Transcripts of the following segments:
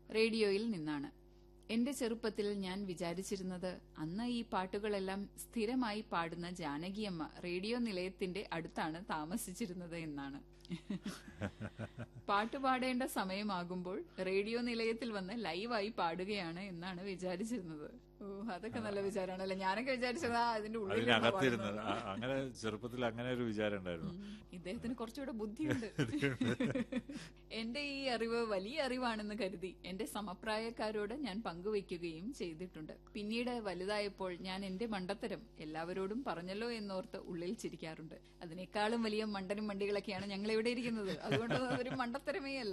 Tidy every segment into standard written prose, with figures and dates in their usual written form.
റേഡിയോയിൽ നിന്നാണ്. എന്റെ ചെറുപ്പത്തിൽ ഞാൻ വിചാരിച്ചിരുന്നത് അന്ന് ഈ പാട്ടുകളെല്ലാം സ്ഥിരമായി പാടുന്ന ജാനകിയമ്മ റേഡിയോ നിലയത്തിന്റെ അടുത്താണ് താമസിച്ചിരുന്നത് എന്നാണ്. പാട്ടുപാടേണ്ട സമയമാകുമ്പോൾ റേഡിയോ നിലയത്തിൽ വന്ന് ലൈവായി പാടുകയാണ് എന്നാണ് വിചാരിച്ചിരുന്നത്. ഓ, അതൊക്കെ നല്ല വിചാരമാണല്ലേ. ഞാനൊക്കെ വിചാരിച്ചത് അതിന്റെ ഉള്ളിൽ അങ്ങനെ ചെറുപ്പത്തിൽ അങ്ങനെ ഒരു വിചാരം ഉണ്ടായിരുന്നു. ഇദ്ദേഹത്തിന് കുറച്ചുകൂടെ ബുദ്ധിയുണ്ട്. എന്റെ ഈ അറിവ് വലിയ അറിവാണെന്ന് കരുതി എന്റെ സമപ്രായക്കാരോട് ഞാൻ പങ്കുവയ്ക്കുകയും ചെയ്തിട്ടുണ്ട്. പിന്നീട് വലുതായപ്പോൾ ഞാൻ എന്റെ മണ്ടത്തരം എല്ലാവരോടും പറഞ്ഞല്ലോ എന്നോർത്ത് ഉള്ളിൽ ചിരിക്കാറുണ്ട്. അതിനേക്കാളും വലിയ മണ്ടനും മണ്ടികളൊക്കെയാണ് ഞങ്ങൾ ഇവിടെ ഇരിക്കുന്നത്. അതുകൊണ്ട് ഒരു മണ്ടത്തരമേ അല്ല.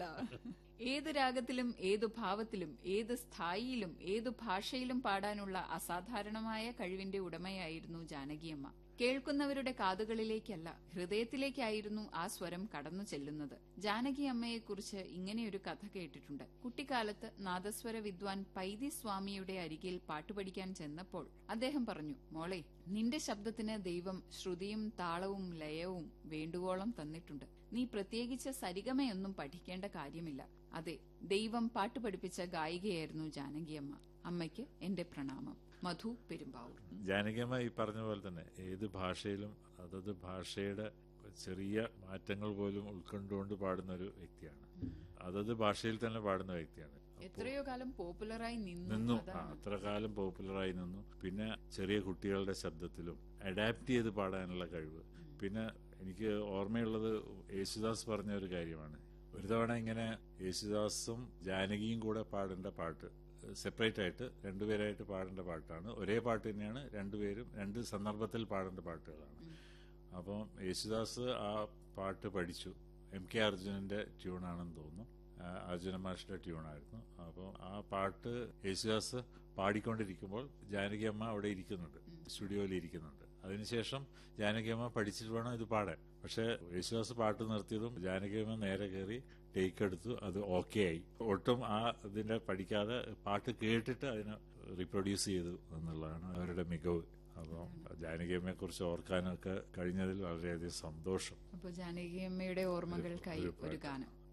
ഏത് രാഗത്തിലും ഏതു ഭാവത്തിലും ഏത് സ്ഥായിയിലും ഏതു ഭാഷയിലും പാടാനുള്ള അസാധാരണമായ കഴിവിന്റെ ഉടമയായിരുന്നു ജാനകിയമ്മ. കേൾക്കുന്നവരുടെ കാതുകളിലേക്കല്ല, ഹൃദയത്തിലേക്കായിരുന്നു ആ സ്വരം കടന്നു ചെല്ലുന്നത്. ജാനകി അമ്മയെക്കുറിച്ച് ഇങ്ങനെയൊരു കഥ കേട്ടിട്ടുണ്ട്. കുട്ടിക്കാലത്ത് നാദസ്വര വിദ്വാൻ പൈതി സ്വാമിയുടെ അരികിൽ പാട്ടുപഠിക്കാൻ ചെന്നപ്പോൾ അദ്ദേഹം പറഞ്ഞു, മോളെ, നിന്റെ ശബ്ദത്തിന് ദൈവം ശ്രുതിയും താളവും ലയവും വേണ്ടുവോളം തന്നിട്ടുണ്ട്. നീ പ്രത്യേകിച്ച് സരിഗമയൊന്നും പഠിക്കേണ്ട കാര്യമില്ല. അതെ, ദൈവം പാട്ട് പഠിപ്പിച്ച ഗായികയായിരുന്നു ജാനകിയമ്മ. അമ്മയ്ക്ക് എന്റെ പ്രണാമം. മധു, പെരുമ്പാവൂർ. ജാനകിയമ്മ ഈ പറഞ്ഞ പോലെ തന്നെ ഏത് ഭാഷയിലും അതത് ഭാഷയുടെ ചെറിയ മാറ്റങ്ങൾ പോലും ഉൾക്കൊണ്ടുകൊണ്ട് പാടുന്ന ഒരു വ്യക്തിയാണ്. അതത് ഭാഷയിൽ തന്നെ പാടുന്ന വ്യക്തിയാണ്. എത്രയോ കാലം പോപ്പുലറായി നിന്നു. അത്ര കാലം പോപ്പുലറായി നിന്നു. പിന്നെ ചെറിയ കുട്ടികളുടെ ശബ്ദത്തിലും അഡാപ്റ്റ് ചെയ്ത് പാടാനുള്ള കഴിവ്. പിന്നെ എനിക്ക് ഓർമ്മയുള്ളത് യേശുദാസ് പറഞ്ഞ ഒരു കാര്യമാണ്. ഒരു തവണ ഇങ്ങനെ യേശുദാസും ജാനകിയും കൂടെ പാടേണ്ട പാട്ട്, സെപ്പറേറ്റ് ആയിട്ട് രണ്ടുപേരായിട്ട് പാടേണ്ട പാട്ടാണ്. ഒരേ പാട്ട് തന്നെയാണ്, രണ്ടുപേരും രണ്ട് സന്ദർഭത്തിൽ പാടേണ്ട പാട്ടുകളാണ്. അപ്പം യേശുദാസ് ആ പാട്ട് പഠിച്ചു. MK അർജുനന്റെ ട്യൂണാണെന്ന് തോന്നുന്നു, അർജുന മാഷിന്റെ ട്യൂണായിരുന്നു. അപ്പോൾ ആ പാട്ട് യേശുദാസ് പാടിക്കൊണ്ടിരിക്കുമ്പോൾ ജാനകിയമ്മ അവിടെ ഇരിക്കുന്നുണ്ട്, സ്റ്റുഡിയോയിൽ ഇരിക്കുന്നുണ്ട്. അതിനുശേഷം ജാനകിയമ്മ പഠിച്ചിട്ട് വേണം ഇത് പാടാൻ. പക്ഷെ യേശുദാസ് പാട്ട് നിർത്തിയതും ജാനകിയമ്മ നേരെ കയറി ടേക്ക് എടുത്തു. അത് ഓക്കെ ആയി. ഒട്ടും ഇതിന്റെ പഠിക്കാതെ പാട്ട് കേട്ടിട്ട് അതിനെ റീപ്രൊഡ്യൂസ് ചെയ്തു എന്നുള്ളതാണ് അവരുടെ മികവ്. അപ്പം ജാനകിയമ്മയെ കുറിച്ച് ഓർക്കാനൊക്കെ കഴിഞ്ഞതിൽ വളരെയധികം സന്തോഷം. അപ്പോൾ ജാനകിയമ്മയുടെ ഓർമ്മകൾക്കായി ഒരു ഗാനം.